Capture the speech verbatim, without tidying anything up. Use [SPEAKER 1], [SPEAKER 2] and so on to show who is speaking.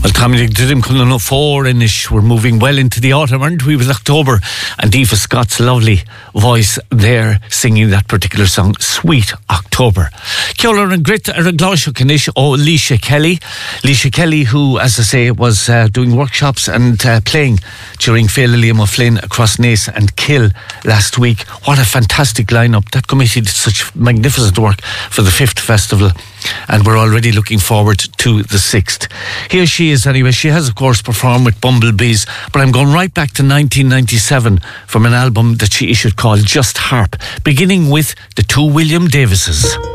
[SPEAKER 1] Well, Tommy did him coming up four in ish. We're moving well into the autumn, aren't we, with October? And Aoife Scott's lovely voice there singing that particular song, Sweet October. Ceolar and Grit are a Glashuk in ish. Oh, Leisha Kelly. Leisha Kelly, who, as I say, was uh, doing workshops and uh, playing during Féile Liam O'Flynn across Naas and Kill last week. What a fantastic lineup. That committee did such magnificent work for the fifth festival. And we're already looking forward to the sixth. Here she is anyway. She has, of course, performed with Bumblebees, but I'm going right back to nineteen ninety-seven from an album that she issued called Just Harp, beginning with the two William Davises.